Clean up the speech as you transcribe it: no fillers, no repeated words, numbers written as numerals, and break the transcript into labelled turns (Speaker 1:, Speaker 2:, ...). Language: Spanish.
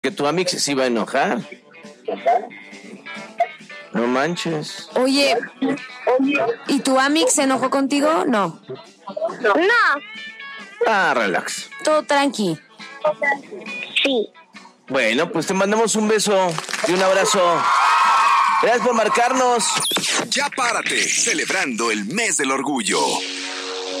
Speaker 1: que tu Amix se iba a enojar. No manches.
Speaker 2: Oye, ¿y tu Amix se enojó contigo? No.
Speaker 3: No.
Speaker 1: Ah, relax.
Speaker 2: Todo tranqui.
Speaker 3: Sí.
Speaker 1: Bueno, pues te mandamos un beso y un abrazo. Gracias por marcarnos.
Speaker 4: Ya párate, celebrando el mes del orgullo.